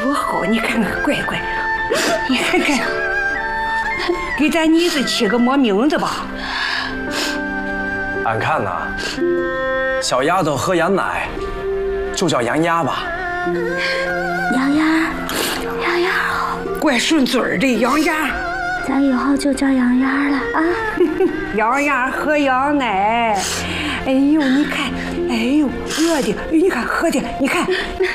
多好！你看看，乖乖，你看看，给咱妮子起个么名字吧？ 俺看呐，小丫头喝羊奶，就叫羊丫吧。 羊丫，羊丫， 怪顺嘴儿的羊丫。 咱以后就叫羊丫了啊！ 羊丫喝羊奶，哎呦，你看，哎呦，热的，你看喝的，你看。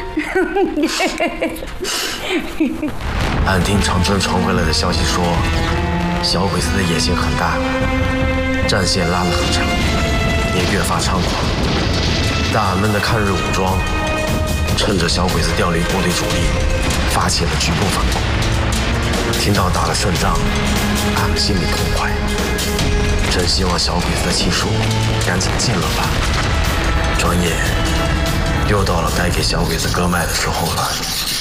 俺听长春传回来的消息说，小鬼子的野心很大，战线拉得很长，也越发猖狂。但俺们的抗日武装趁着小鬼子调离部队主力，发起了局部反攻。听到打了胜仗，俺们心里痛快，真希望小鬼子的气数赶紧尽了吧。转眼又到了该给小鬼子割麦的时候了。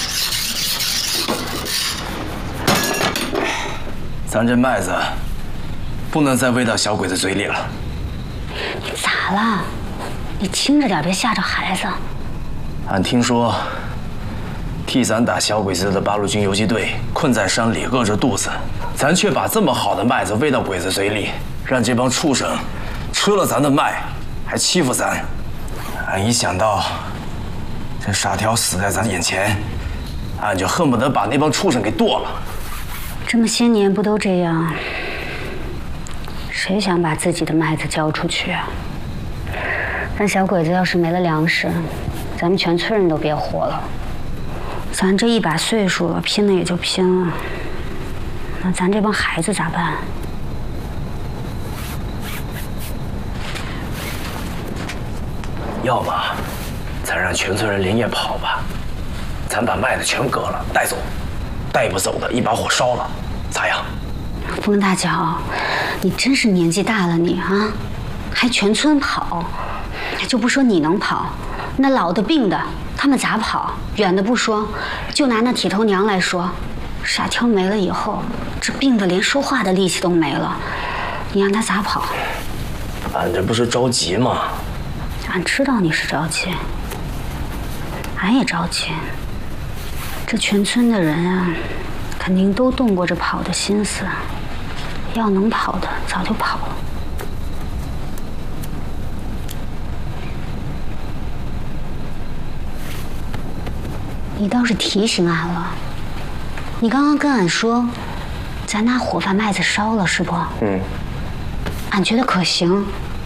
咱这麦子不能再喂到小鬼子嘴里了。 你咋了？你轻着点，别吓着孩子。 俺听说，替咱打小鬼子的八路军游击队困在山里，饿着肚子，咱却把这么好的麦子喂到鬼子嘴里，让这帮畜生吃了咱的麦，还欺负咱。俺一想到这傻条死在咱眼前，俺就恨不得把那帮畜生给剁了。 这么些年不都这样？谁想把自己的麦子交出去啊？那小鬼子要是没了粮食，咱们全村人都别活了。咱这一把岁数了，拼了也就拼了。那咱这帮孩子咋办？ 要么咱让全村人连夜跑吧，咱把麦子全割了带走，带不走的一把火烧了，咋样？ 风大脚，你真是年纪大了你啊，还全村跑，就不说你能跑，那老的病的他们咋跑？远的不说，就拿那铁头娘来说，傻条没了以后，这病的连说话的力气都没了，你让他咋跑？ 俺这不是着急吗？ 俺知道你是着急，俺也着急。这全村的人啊，肯定都动过这跑的心思，要能跑的早就跑了。你倒是提醒俺了，你刚刚跟俺说，咱拿火把麦子烧了是不？ 嗯。 俺觉得可行。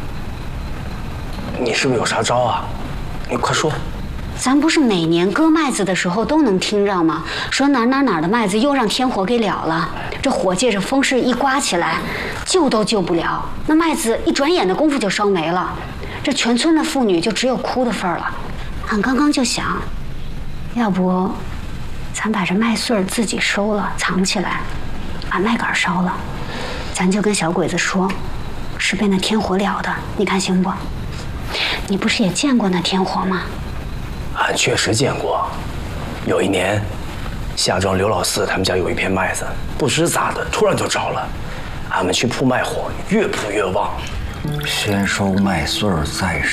你是不是有啥招啊？你快说。 咱不是每年割麦子的时候都能听着吗？说哪的麦子又让天火给燎了，这火借着风势一刮起来，救都救不了，那麦子一转眼的功夫就烧没了，这全村的妇女就只有哭的份儿了。俺刚刚就想，要不咱把这麦穗儿自己收了藏起来，把麦秆烧了，咱就跟小鬼子说，是被那天火燎的，你看行不？你不是也见过那天火吗？ 俺确实见过，有一年，夏庄刘老四他们家有一片麦子，不知咋的突然就着了，俺们去扑麦火，越扑越旺。 先收麦穗儿再